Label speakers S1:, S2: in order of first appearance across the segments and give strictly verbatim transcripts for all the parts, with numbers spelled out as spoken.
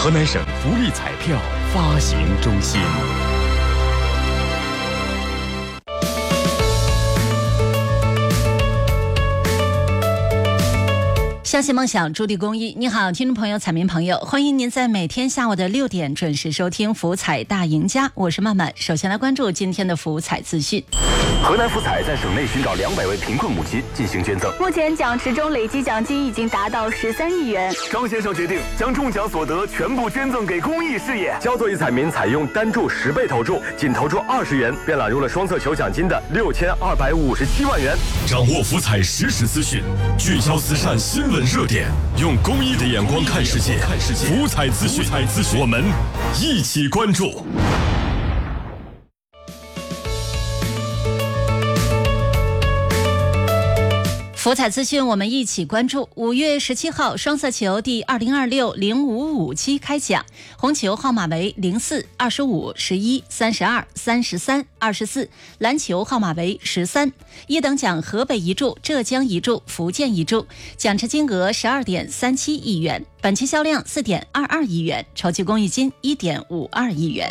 S1: 河南省福利彩票发行中心。
S2: 相信梦想，筑地公益。你好，听众朋友、彩民朋友，欢迎您在每天下午的六点准时收听福彩大赢家，我是曼曼。首先来关注今天的福彩资讯。
S3: 河南福彩在省内寻找两百位贫困母亲进行捐赠，
S4: 目前奖池中累计奖金已经达到十三亿元。
S3: 张先生决定将中奖所得全部捐赠给公益事业。焦作一彩民采用单注十倍投注，仅投注二十元便揽入了双色球奖金的六千二百五十七万元。
S1: 掌握福彩实时资讯，聚焦慈善新闻热点，用公益的眼光看世界。福彩资讯，我们一起关注。
S2: 福彩资讯，我们一起关注。五月十七号，双色球第二零二六零五五期开奖，红球号码为零四、二十五、十一、三十二、三十三、二十四，蓝球号码为十三。一等奖河北一注、浙江一注、福建一注，奖池金额十二点三七亿元，本期销量四点二二亿元，筹集公益金一点五二亿元。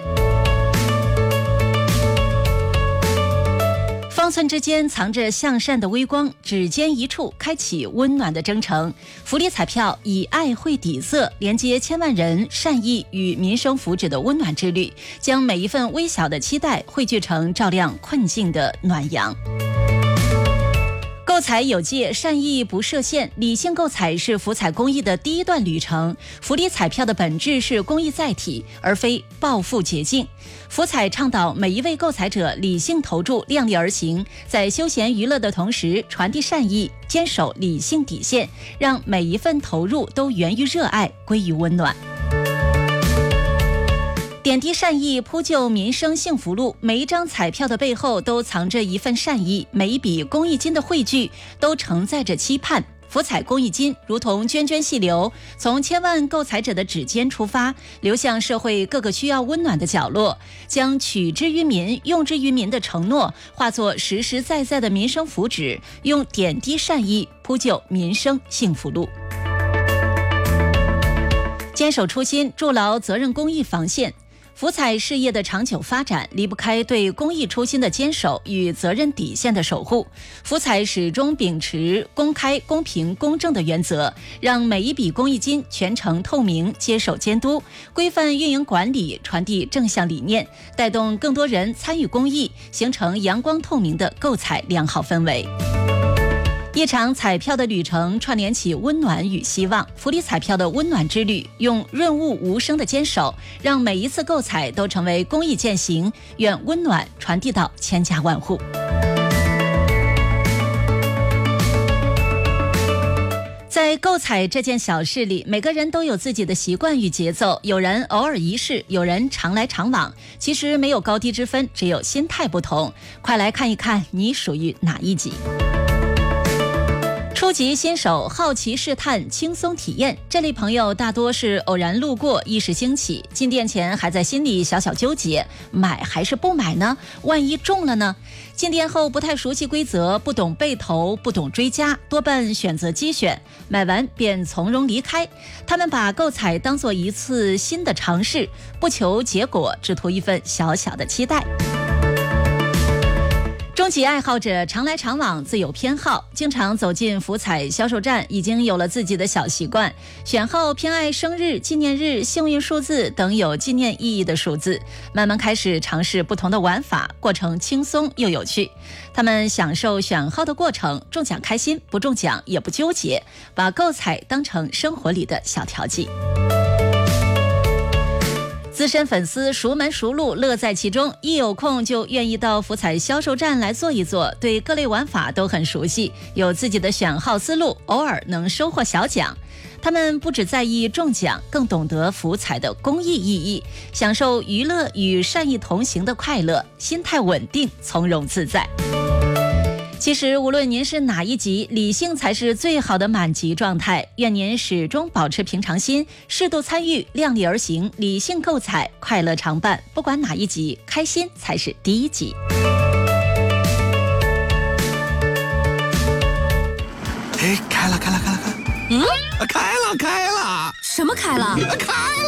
S2: 方寸之间藏着向善的微光，指尖一触开启温暖的征程。福利彩票以爱绘底色，连接千万人善意与民生福祉的温暖之旅，将每一份微小的期待汇聚成照亮困境的暖阳。购彩有界，善意不设限，理性购彩是福彩公益的第一段旅程。福利彩票的本质是公益载体，而非暴富捷径。福彩倡导每一位购彩者理性投注，量力而行，在休闲娱乐的同时传递善意，坚守理性底线，让每一份投入都源于热爱，归于温暖。点滴善意，铺就民生幸福路。每一张彩票的背后都藏着一份善意，每一笔公益金的汇聚都承载着期盼。福彩公益金如同涓涓细流，从千万购彩者的指尖出发，流向社会各个需要温暖的角落，将取之于民、用之于民的承诺化作实实在在的民生福祉，用点滴善意铺就民生幸福路。坚守初心，筑牢责任公益防线。福彩事业的长久发展离不开对公益初心的坚守与责任底线的守护。福彩始终秉持公开、公平、公正的原则，让每一笔公益金全程透明，接受监督，规范运营管理，传递正向理念，带动更多人参与公益，形成阳光透明的购彩良好氛围。一场彩票的旅程串联起温暖与希望，福利彩票的温暖之旅，用润物无声的坚守，让每一次购彩都成为公益践行，愿温暖传递到千家万户。在购彩这件小事里，每个人都有自己的习惯与节奏，有人偶尔一试，有人常来常往，其实没有高低之分，只有心态不同。快来看一看你属于哪一级。初级新手好奇试探，轻松体验，这类朋友大多是偶然路过，一时兴起，进店前还在心里小小纠结，买还是不买呢？万一中了呢？进店后不太熟悉规则，不懂备投，不懂追加，多半选择机选，买完便从容离开。他们把购彩当作一次新的尝试，不求结果，只图一份小小的期待。终极爱好者常来常往，自有偏好，经常走进福彩销售站，已经有了自己的小习惯，选号偏爱生日、纪念日、幸运数字等有纪念意义的数字，慢慢开始尝试不同的玩法，过程轻松又有趣。他们享受选号的过程，中奖开心，不中奖也不纠结，把购彩当成生活里的小调剂。资深粉丝熟门熟路，乐在其中，一有空就愿意到福彩销售站来坐一坐，对各类玩法都很熟悉，有自己的选号思路，偶尔能收获小奖。他们不只在意中奖，更懂得福彩的公益意义，享受娱乐与善意同行的快乐，心态稳定，从容自在。其实无论您是哪一级，理性才是最好的满级状态。愿您始终保持平常心，适度参与，量力而行，理性购彩，快乐常伴。不管哪一级，开心才是第一级。
S5: 哎，开了开了开了开了，
S6: 嗯，
S5: 开了开了，
S6: 什么开了？
S5: 开了。